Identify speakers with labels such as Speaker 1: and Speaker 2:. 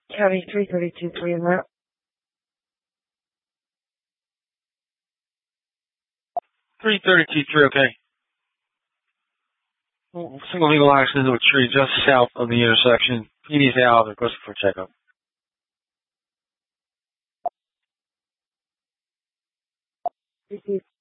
Speaker 1: County 332-3 in route.
Speaker 2: 332-3, okay. Single legal accident to a tree just south of the intersection. PD's out, requesting for checkup.
Speaker 1: Received.